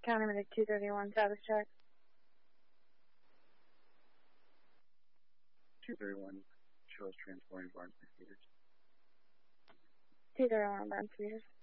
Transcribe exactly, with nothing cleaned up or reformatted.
County Medic two thirty-one, status check. two thirty-one shows transporting Barnes Peters. two thirty-one, Barnes Peters.